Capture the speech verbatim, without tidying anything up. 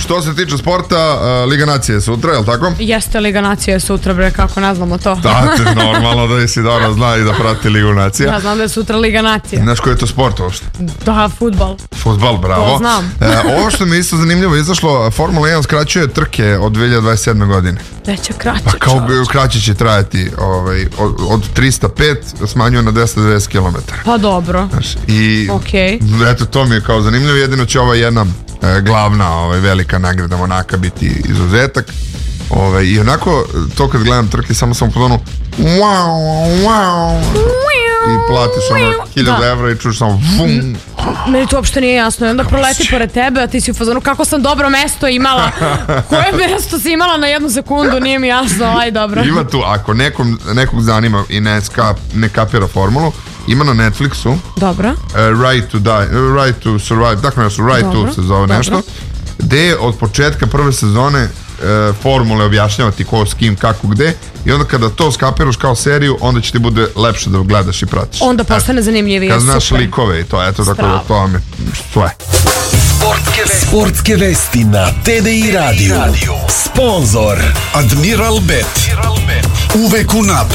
što se tiče sporta, Liga nacije je sutra, je li tako? Jeste, Liga nacije je sutra, bre, kako ne znamo to. Da, te normalno da si dobro zna i da prati Ligu nacija. Ja znam da je sutra Liga nacije. Znaš koji je to sport uopšte? Da, fudbal. Fudbal, bravo. To znam. E, ovo što mi je isto zanimljivo izašlo, Formula jedan skraćuje trke od dve hiljade dvadeset sedme godine. Da će kraće, Pa kao čovječ. kraće će trajati, ovaj, od, od trista pet smanjuje na dvesta devedeset kilometara. Pa dobro. Znaš, i Okej. eto, to mi je kao zanimljivo, jedino će ova jedna e, glavna ovaj, velika nagrada Monaka biti izuzetak. Ovaj, I onako, to kad gledam trke, samo sam po tonu wow, wow, i platiš ono hiljadu Da. evra i čuš samo vum. Meni to uopšte nije jasno. I onda proleti pored tebe, a ti si u fazonu kako sam dobro mesto imala. Koje mesto si imala na jednu sekundu, nije mi jasno, aj dobro. Ima tu, ako nekom, nekog zanima i ne, skap, ne kapira formulu, ima na Netflixu Dobro. uh, Right to Die, uh, Right to Survive, tako nešto, Right Dobro, to se zove dobro. nešto, gde je od početka prve sezone uh, formule objašnjava ti ko, s kim, kako, gde, i onda kada to skapiraš kao seriju, onda će ti bude lepše da gledaš i pratiš. Onda postane zanimljivije. Kad znaš super. likove i to, eto, tako da Strava. to vam je sve. Sportske vesti. Sportske vesti na T D I Radio. Sponzor Admiral Bet. Uvek u napred.